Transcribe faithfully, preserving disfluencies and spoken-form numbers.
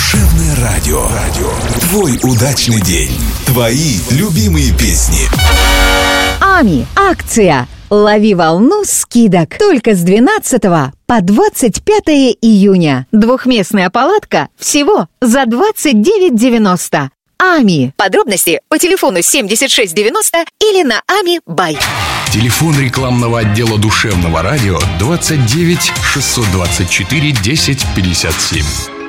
Душевное радио. Радио. Твой удачный день. Твои любимые песни. Ами. Акция. Лови волну скидок. Только с двенадцатого по двадцать пятое июня. Двухместная палатка всего за двадцать девять девяносто. Ами. Подробности по телефону семьдесят шесть девяносто или на Ами Бай. Телефон рекламного отдела Душевного радио двадцать девять шестьсот двадцать четыре десять пятьдесят семь.